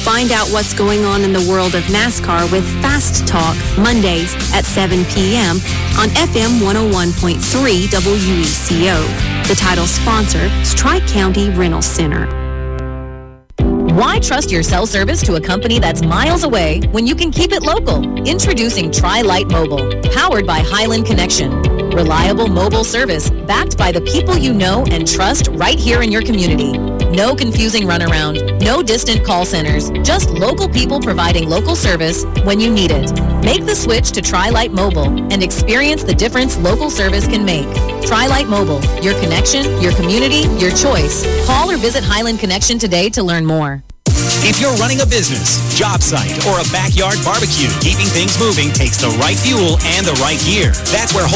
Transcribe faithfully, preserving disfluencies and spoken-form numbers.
Find out what's going on in the world of NASCAR with Fast Talk, Mondays at seven p.m. on F M one oh one point three W E C O. The title sponsor is Tri-County Rental Center. Why trust your cell service to a company that's miles away when you can keep it local? Introducing Tri-Lite Mobile, powered by Highland Connection. Reliable mobile service backed by the people you know and trust right here in your community. No confusing runaround, no distant call centers, just local people providing local service when you need it. Make the switch to Tri-Lite Mobile and experience the difference local service can make. Tri-Lite Mobile, your connection, your community, your choice. Call or visit Highland Connection today to learn more. If you're running a business, job site, or a backyard barbecue, keeping things moving takes the right fuel and the right gear. That's where